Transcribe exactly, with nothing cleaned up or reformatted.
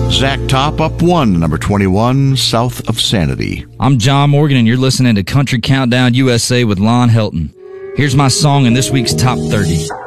Zach Top up one, number twenty-one, South of Sanity. I'm John Morgan, and you're listening to Country Countdown U S A with Lon Helton. Here's my song in this week's Top thirty.